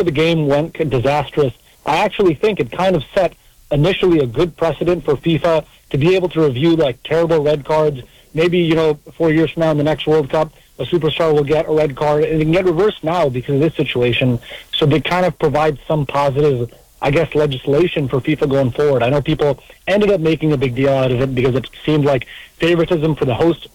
the game went disastrous, I actually think it kind of set initially a good precedent for FIFA to be able to review like terrible red cards. Maybe, 4 years from now in the next World Cup, a superstar will get a red card, and it can get reversed now because of this situation. So they kind of provide some positive, I guess, legislation for FIFA going forward. I know people ended up making a big deal out of it because it seemed like favoritism for the host,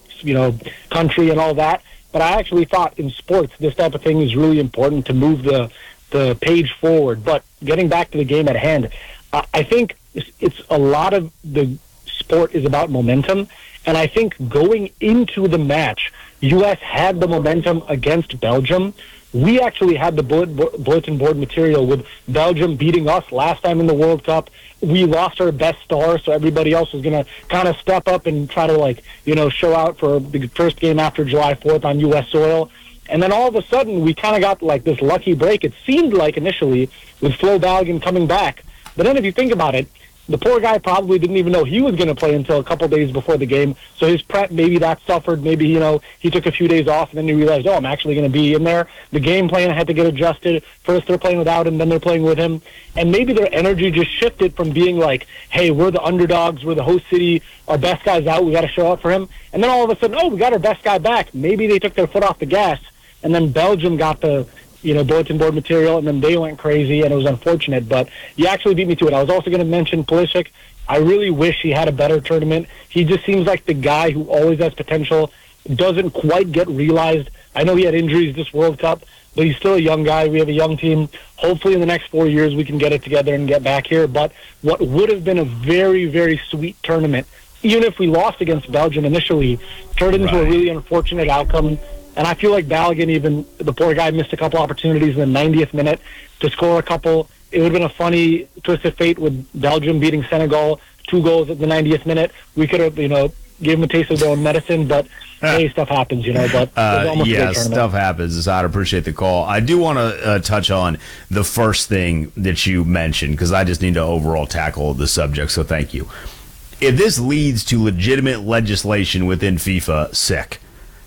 country and all that. But I actually thought in sports, this type of thing is really important to move the page forward. But getting back to the game at hand, I think it's a lot of the sport is about momentum. And I think going into the match, U.S. had the momentum against Belgium. We actually had the bulletin board material with Belgium beating us last time in the World Cup. We lost our best star, so everybody else was going to kind of step up and try to, show out for the first game after July 4th on U.S. soil. And then all of a sudden, we kind of got this lucky break. It seemed like initially with Flo Balogun coming back. But then if you think about it, the poor guy probably didn't even know he was going to play until a couple days before the game. So his prep, maybe that suffered. Maybe, he took a few days off and then he realized, I'm actually going to be in there. The game plan had to get adjusted. First they're playing without him, then they're playing with him. And maybe their energy just shifted from being like, hey, we're the underdogs, we're the host city, our best guy's out, we got to show up for him. And then all of a sudden, we got our best guy back. Maybe they took their foot off the gas. And then Belgium got the bulletin board material, and then they went crazy, and it was unfortunate. But you actually beat me to it. I was also going to mention Pulisic. I really wish he had a better tournament. He just seems like the guy who always has potential, doesn't quite get realized. I know he had injuries this World Cup, but he's still a young guy. We have a young team. Hopefully in the next 4 years we can get it together and get back here. But what would have been a very, very sweet tournament, even if we lost against Belgium initially, turned into a really unfortunate outcome. And I feel like Balogun, even the poor guy, missed a couple opportunities in the 90th minute to score a couple. It would have been a funny twist of fate with Belgium beating Senegal, 2 goals at the 90th minute. We could have, gave them a taste of their own medicine, but hey, stuff happens, But it was almost a great tournament. Stuff happens. I'd appreciate the call. I do want to touch on the first thing that you mentioned because I just need to overall tackle the subject. So thank you. If this leads to legitimate legislation within FIFA, sick.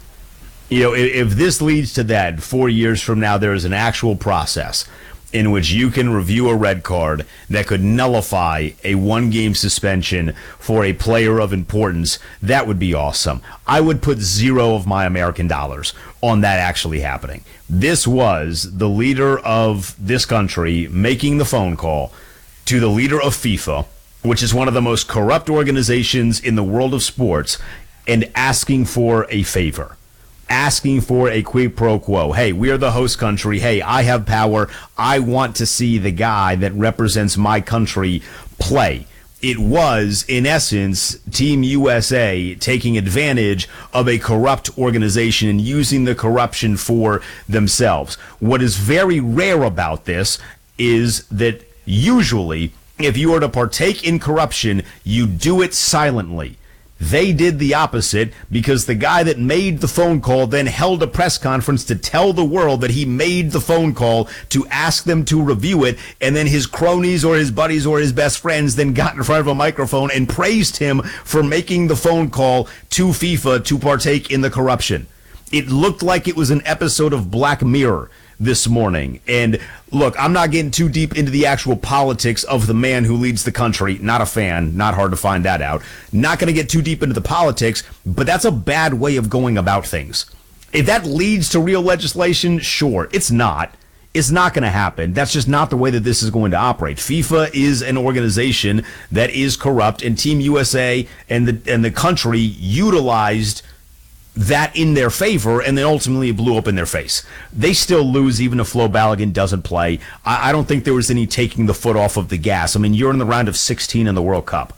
If this leads to that, 4 years from now, there is an actual process in which you can review a red card that could nullify a 1-game suspension for a player of importance, that would be awesome. I would put $0 of my American dollars on that actually happening. This was the leader of this country making the phone call to the leader of FIFA, which is one of the most corrupt organizations in the world of sports, and asking for a favor. Asking for a quid pro quo. Hey, we are the host country. Hey, I have power. I want to see the guy that represents my country play. It was, in essence, Team USA taking advantage of a corrupt organization and using the corruption for themselves. What is very rare about this is that usually, if you are to partake in corruption, you do it silently. They did the opposite because the guy that made the phone call then held a press conference to tell the world that he made the phone call to ask them to review it, and then his cronies or his buddies or his best friends then got in front of a microphone and praised him for making the phone call to FIFA to partake in the corruption. It looked like it was an episode of Black Mirror this morning. And look, I'm not getting too deep into the actual politics of the man who leads the country. Not a fan. Not hard to find that out. Not going to get too deep into the politics, but that's a bad way of going about things. If that leads to real legislation, sure. It's not. It's not going to happen. That's just not the way that this is going to operate. FIFA is an organization that is corrupt, and Team USA and the country utilized that in their favor, and then ultimately it blew up in their face. They still lose even if Flo Balogun doesn't play. I don't think there was any taking the foot off of the gas. I mean, you're in the round of 16 in the World Cup.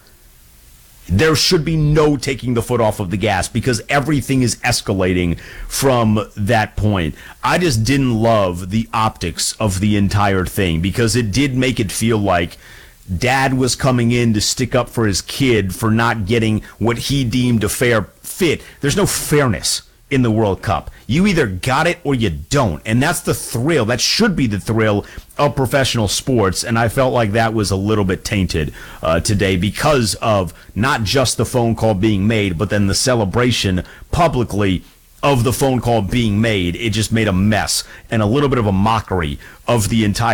There should be no taking the foot off of the gas because everything is escalating from that point. I just didn't love the optics of the entire thing because it did make it feel like Dad was coming in to stick up for his kid for not getting what he deemed a fair fit. There's no fairness in the World Cup. You either got it or you don't. And that's the thrill. That should be the thrill of professional sports. And I felt like that was a little bit tainted today because of not just the phone call being made, but then the celebration publicly of the phone call being made. It just made a mess and a little bit of a mockery of the entire